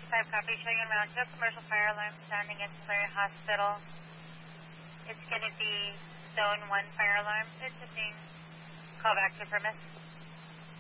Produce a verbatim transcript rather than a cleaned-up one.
five copy, showing en route to a commercial fire alarm sounding at Tulare Hospital. It's going to be zone one fire alarm. It's a thing. Call back to permit.